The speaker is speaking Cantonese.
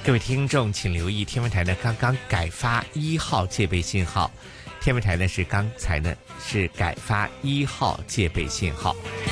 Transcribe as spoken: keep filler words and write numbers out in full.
各位听众，请留意天文台呢刚刚改发一号戒备信号，天文台呢是刚才呢是改发一号戒备信号。